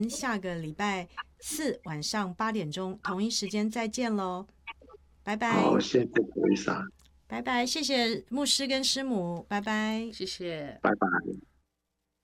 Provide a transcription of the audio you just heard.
下个礼拜4晚上8点钟同一时间再见喽，拜拜。 好，谢谢Teresa， 拜拜，谢谢牧师跟师母，拜拜， 谢谢， 拜拜。